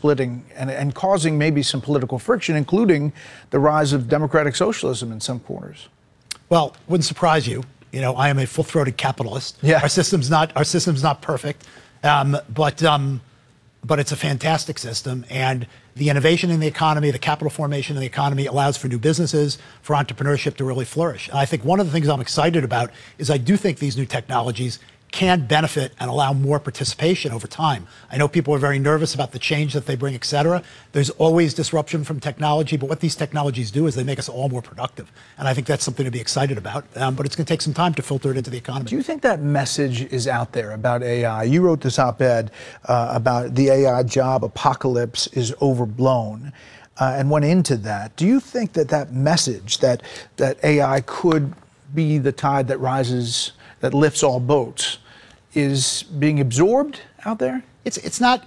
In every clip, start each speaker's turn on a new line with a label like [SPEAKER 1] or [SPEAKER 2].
[SPEAKER 1] splitting and causing maybe some political friction, including the rise of democratic socialism in some corners.
[SPEAKER 2] Well, wouldn't surprise you. You know, I am a full-throated capitalist.
[SPEAKER 1] Yeah.
[SPEAKER 2] Our system's not perfect, but it's a fantastic system, and the innovation in the economy, the capital formation in the economy allows for new businesses, for entrepreneurship to really flourish. And I think one of the things I'm excited about is I do think these new technologies can benefit and allow more participation over time. I know people are very nervous about the change that they bring, et cetera. There's always disruption from technology, but what these technologies do is they make us all more productive. And I think that's something to be excited about, but it's gonna take some time to filter it into the economy.
[SPEAKER 1] Do you think that message is out there about AI? You wrote this op-ed about the AI job apocalypse is overblown. And went into that. Do you think that that message, that AI could be the tide that rises, that lifts all boats, is being absorbed out there?
[SPEAKER 2] It's not,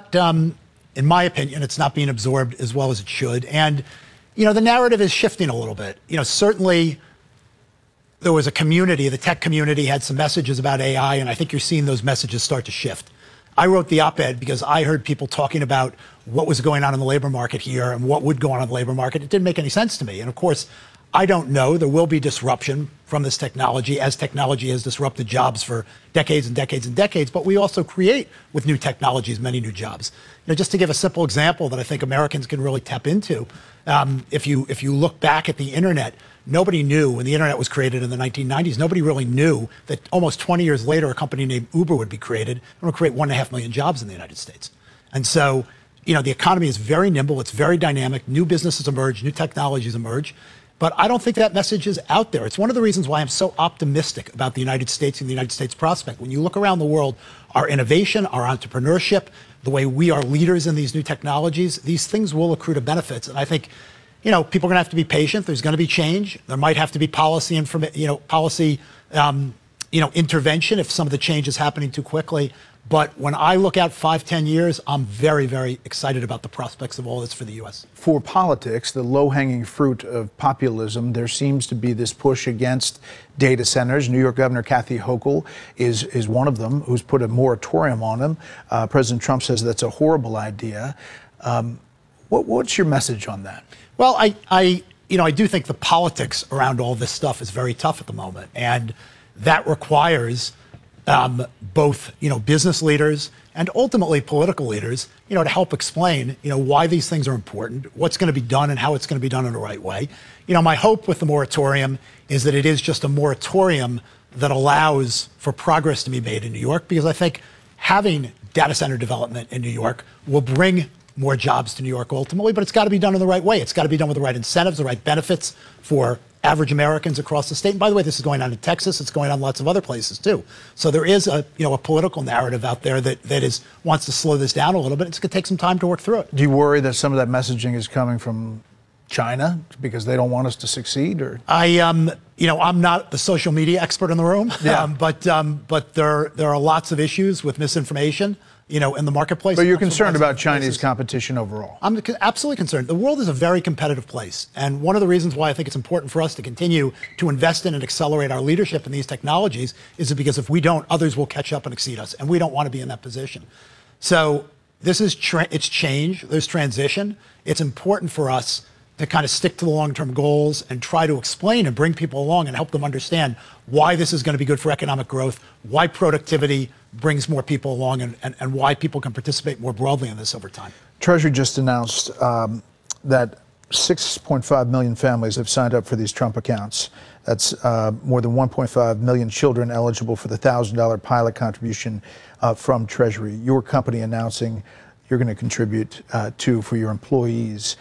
[SPEAKER 2] in my opinion, it's not being absorbed as well as it should. And, you know, the narrative is shifting a little bit. You know, certainly there was a community, the tech community had some messages about AI, and I think you're seeing those messages start to shift. I wrote the op-ed because I heard people talking about what was going on in the labor market here and what would go on in the labor market. It didn't make any sense to me. And of course, I don't know. There will be disruption from this technology, as technology has disrupted jobs for decades and decades and decades, but we also create with new technologies many new jobs. You know, just to give a simple example that I think Americans can really tap into, if you look back at the internet, nobody knew when the internet was created in the 1990s, nobody really knew that almost 20 years later, a company named Uber would be created and would create 1.5 million jobs in the United States. And so, you know, the economy is very nimble, it's very dynamic, new businesses emerge, new technologies emerge. But I don't think that message is out there. It's one of the reasons why I'm so optimistic about the United States and the United States prospect. When you look around the world, our innovation, our entrepreneurship, the way we are leaders in these new technologies, these things will accrue to benefits. And I think, you know, people are gonna have to be patient. There's gonna be change. There might have to be policy intervention if some of the change is happening too quickly. But when I look out 5, 10 years, I'm very, very excited about the prospects of all this for the U.S.
[SPEAKER 1] For politics, the low-hanging fruit of populism, there seems to be this push against data centers. New York Governor Kathy Hochul is one of them who's put a moratorium on them. President Trump says that's a horrible idea. What's your message on that?
[SPEAKER 2] Well, I do think the politics around all this stuff is very tough at the moment, and that requires both, you know, business leaders and ultimately political leaders, you know, to help explain, you know, why these things are important, what's going to be done and how it's going to be done in the right way. You know, my hope with the moratorium is that it is just a moratorium that allows for progress to be made in New York, because I think having data center development in New York will bring more jobs to New York ultimately, but it's got to be done in the right way. It's got to be done with the right incentives, the right benefits for average Americans across the state. And by the way, this is going on in Texas. It's going on lots of other places too. So there is a political narrative out there that wants to slow this down a little bit. It's going to take some time to work through it.
[SPEAKER 1] Do you worry that some of that messaging is coming from China because they don't want us to succeed? Or
[SPEAKER 2] I'm not the social media expert in the room,
[SPEAKER 1] yeah.
[SPEAKER 2] But there are lots of issues with misinformation, you know, in the marketplace.
[SPEAKER 1] But you're concerned about Chinese competition overall?
[SPEAKER 2] I'm absolutely concerned. The world is a very competitive place. And one of the reasons why I think it's important for us to continue to invest in and accelerate our leadership in these technologies is because if we don't, others will catch up and exceed us. And we don't want to be in that position. So this is, it's change, there's transition. It's important for us to kind of stick to the long-term goals and try to explain and bring people along and help them understand why this is going to be good for economic growth, why productivity brings more people along, and why people can participate more broadly in this over time.
[SPEAKER 1] Treasury just announced that 6.5 million families have signed up for these Trump accounts. That's more than 1.5 million children eligible for the $1,000 pilot contribution from Treasury. Your company announcing you're going to contribute to for your employees.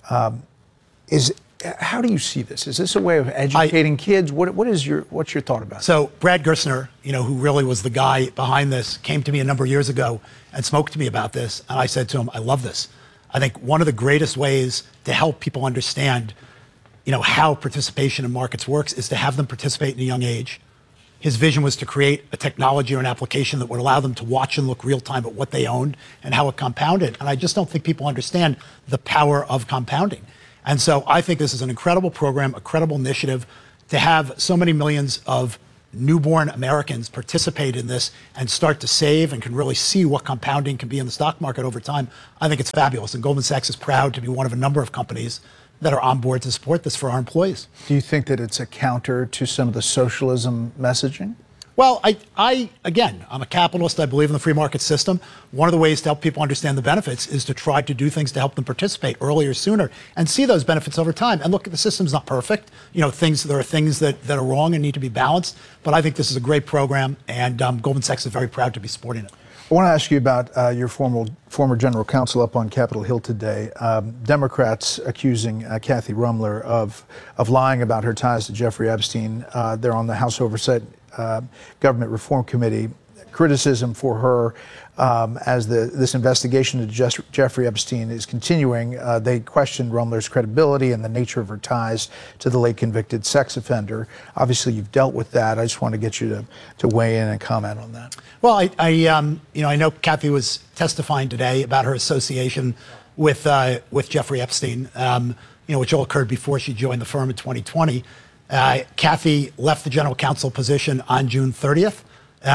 [SPEAKER 1] How do you see this? Is this a way of educating kids? What's your thought about it?
[SPEAKER 2] So Brad Gerstner, you know, who really was the guy behind this, came to me a number of years ago and spoke to me about this. And I said to him, I love this. I think one of the greatest ways to help people understand, you know, how participation in markets works is to have them participate in a young age. His vision was to create a technology or an application that would allow them to watch and look real time at what they owned and how it compounded. And I just don't think people understand the power of compounding. And so I think this is an incredible program, a credible initiative to have so many millions of newborn Americans participate in this and start to save and can really see what compounding can be in the stock market over time, I think it's fabulous. And Goldman Sachs is proud to be one of a number of companies that are on board to support this for our employees.
[SPEAKER 1] Do you think that it's a counter to some of the socialism messaging?
[SPEAKER 2] Well, again, I'm a capitalist. I believe in the free market system. One of the ways to help people understand the benefits is to try to do things to help them participate earlier, sooner, and see those benefits over time. And look, the system's not perfect. There are things that are wrong and need to be balanced. But I think this is a great program, and Goldman Sachs is very proud to be supporting it.
[SPEAKER 1] I want to ask you about your former general counsel up on Capitol Hill today. Democrats accusing Kathy Rumler of lying about her ties to Jeffrey Epstein. They're on the House Oversight Government Reform Committee. Criticism for her as this investigation into Jeffrey Epstein is continuing. They question Rumler's credibility and the nature of her ties to the late convicted sex offender. Obviously, you've dealt with that. I just want to get you to weigh in and comment on that.
[SPEAKER 2] Well, I know Kathy was testifying today about her association with Jeffrey Epstein, which all occurred before she joined the firm in 2020. Kathy left the general counsel position on June 30th.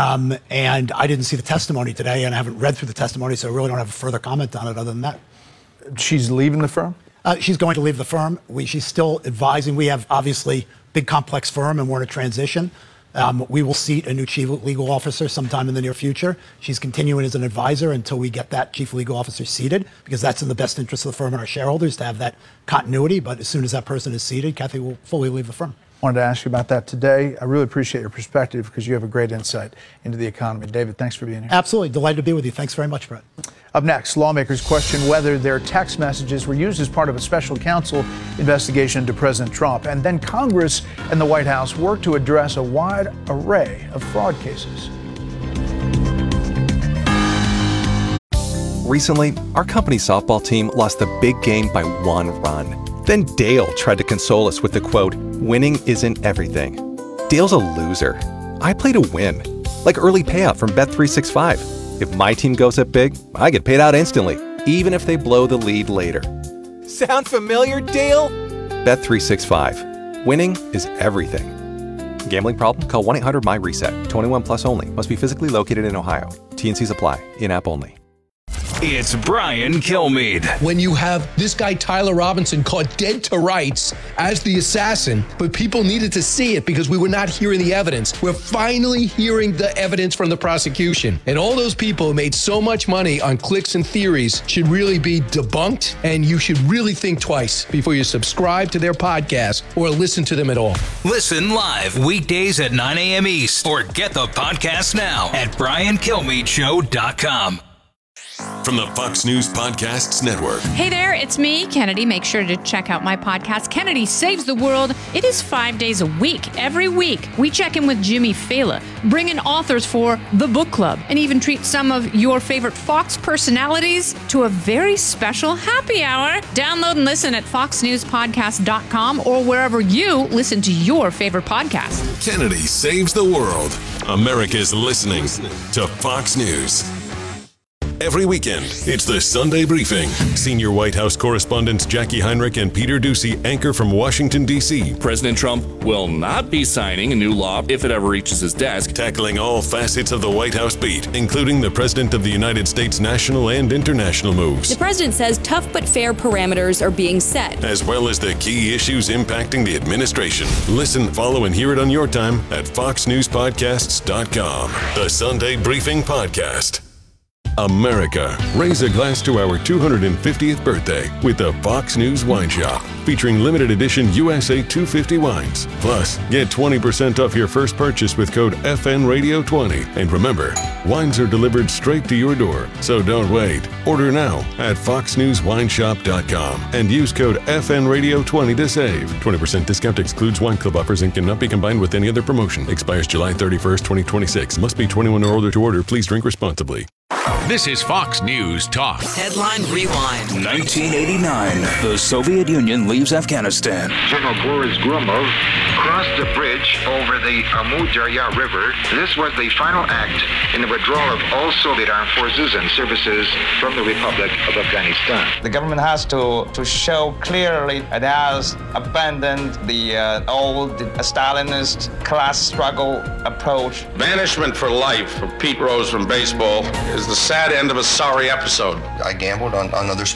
[SPEAKER 2] And I didn't see the testimony today, and I haven't read through the testimony, so I really don't have a further comment on it other than that.
[SPEAKER 1] She's leaving the firm?
[SPEAKER 2] She's going to leave the firm. She's still advising. We have, obviously, big, complex firm, and we're in a transition. We will seat a new chief legal officer sometime in the near future. She's continuing as an advisor until we get that chief legal officer seated, because that's in the best interest of the firm and our shareholders to have that continuity. But as soon as that person is seated, Kathy will fully leave the firm.
[SPEAKER 1] Wanted to ask you about that today. I really appreciate your perspective because you have a great insight into the economy. David, thanks for being here.
[SPEAKER 2] Absolutely. Delighted to be with you. Thanks very much, Brett.
[SPEAKER 1] Up next, lawmakers question whether their text messages were used as part of a special counsel investigation into President Trump. And then Congress and the White House work to address a wide array of fraud cases.
[SPEAKER 3] Recently, our company softball team lost the big game by 1 run. Then Dale tried to console us with the quote, "Winning isn't everything." Dale's a loser. I play to win, like early payout from Bet365. If my team goes up big, I get paid out instantly, even if they blow the lead later. Sound familiar, Dale? Bet365. Winning is everything. Gambling problem? Call 1-800-MY-RESET. 21 plus only. Must be physically located in Ohio. T&Cs apply. In-app only.
[SPEAKER 4] It's Brian Kilmeade.
[SPEAKER 5] When you have this guy, Tyler Robinson, caught dead to rights as the assassin, but people needed to see it because we were not hearing the evidence. We're finally hearing the evidence from the prosecution. And all those people who made so much money on clicks and theories should really be debunked, and you should really think twice before you subscribe to their podcast or listen to them at all.
[SPEAKER 4] Listen live weekdays at 9 a.m. East or get the podcast now at briankilmeadshow.com.
[SPEAKER 6] From the Fox News Podcasts Network.
[SPEAKER 7] Hey there, it's me, Kennedy. Make sure to check out my podcast, Kennedy Saves the World. It is 5 days a week. Every week, we check in with Jimmy Fallon, bring in authors for the book club, and even treat some of your favorite Fox personalities to a very special happy hour. Download and listen at foxnewspodcast.com or wherever you listen to your favorite podcast.
[SPEAKER 6] Kennedy Saves the World. America's listening to Fox News. Every weekend, it's the Sunday Briefing. Senior White House correspondents Jackie Heinrich and Peter Doocy anchor from Washington, D.C.
[SPEAKER 8] President Trump will not be signing a new law if it ever reaches his desk.
[SPEAKER 6] Tackling all facets of the White House beat, including the President of the United States' national and international moves.
[SPEAKER 9] The president says tough but fair parameters are being set,
[SPEAKER 6] as well as the key issues impacting the administration. Listen, follow, and hear it on your time at foxnewspodcasts.com. The Sunday Briefing Podcast. America, raise a glass to our 250th birthday with the Fox News Wine Shop, featuring limited edition USA 250 wines. Plus, get 20% off your first purchase with code FNRadio20. And remember, wines are delivered straight to your door, so don't wait. Order now at foxnewswineshop.com and use code FNRadio20 to save. 20% discount excludes wine club offers and cannot be combined with any other promotion. Expires July 31st, 2026. Must be 21 or older to order. Please drink responsibly.
[SPEAKER 10] This is Fox News Talk.
[SPEAKER 11] Headline Rewind.
[SPEAKER 12] 1989. The Soviet Union leaves Afghanistan.
[SPEAKER 13] General Boris Gromov crossed the bridge over the Amu Darya River. This was the final act in the withdrawal of all Soviet armed forces and services from the Republic of Afghanistan.
[SPEAKER 14] The government has to show clearly it has abandoned the old Stalinist class struggle approach.
[SPEAKER 15] Banishment for life for Pete Rose from baseball is the sad end of a sorry episode.
[SPEAKER 16] I gambled on other